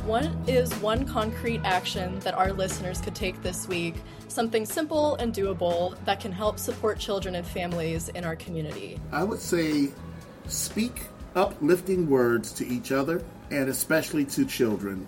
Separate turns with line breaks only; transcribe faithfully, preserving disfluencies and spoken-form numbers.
What is one concrete action that our listeners could take this week, something simple and doable that can help support children and families in our community?
I would say speak uplifting words to each other and especially to children.